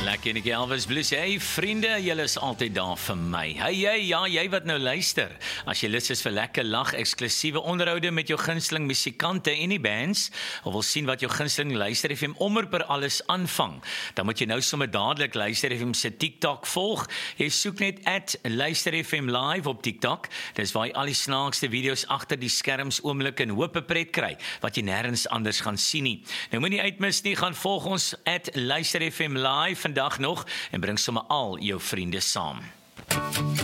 Lekker en ek Elvis Blues. Hey vriende, julle is altyd daar vir my. Hey, jy wat nou luister. As jy lus is vir lekker lag, eksklusiewe onderhoude met jou gunsteling musikante en die bands, of wil sien wat jou gunsteling Luister FM omroeper alles aanvang, dan moet jy nou sommer dadelik Luister FM se TikTok volg. Jy soek net @Luister FM Live op TikTok. Dis waar jy al die snaakste video's agter die skerms oomblik in hoop pret kry, wat jy nêrens anders gaan sien nie. Nou moenie uitmis nie, gaan volg ons @Luister FM Live vandag nog en bring sommer al jou vriende saam.